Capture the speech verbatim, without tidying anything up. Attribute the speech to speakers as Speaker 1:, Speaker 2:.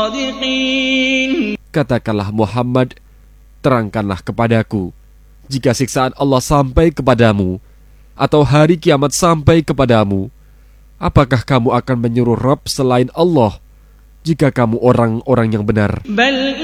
Speaker 1: الصادقين.
Speaker 2: Katakanlah Muhammad, terangkanlah kepadaku, jika siksaan Allah sampai kepadamu, atau hari kiamat sampai kepadamu, apakah kamu akan menyuruh Rabb selain Allah, jika kamu orang-orang yang benar?
Speaker 1: بل